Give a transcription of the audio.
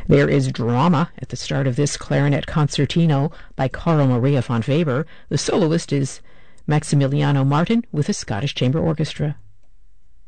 There is drama at the start of this clarinet concertino by Carl Maria von Weber. The soloist is Maximiliano Martin with the Scottish Chamber Orchestra.